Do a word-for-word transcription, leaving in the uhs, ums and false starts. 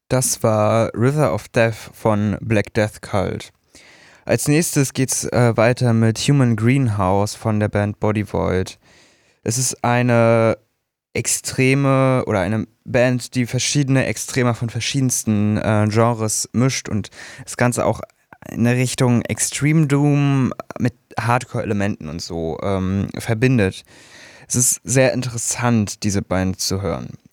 Das war River of Death von Black Death Cult. Als nächstes geht's äh, weiter mit Human Greenhouse von der Band Body Void. Es ist eine extreme oder eine Band, die verschiedene Extremer von verschiedensten äh, Genres mischt und das Ganze auch in der Richtung Extreme Doom mit Hardcore-Elementen und so ähm, verbindet. Es ist sehr interessant, diese Band zu hören.